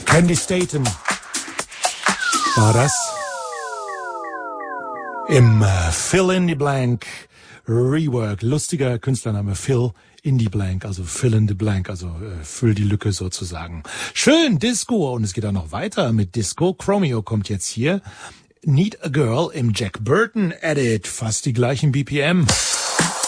Candy Staten war das. Im Fill in the Blank Rework. Lustiger Künstlername Fill in the Blank, also Fill in the Blank, also füll die Lücke sozusagen. Schön, Disco. Und es geht auch noch weiter mit Disco. Chromeo kommt jetzt hier. Need a Girl im Jack Burton Edit. Fast die gleichen BPM.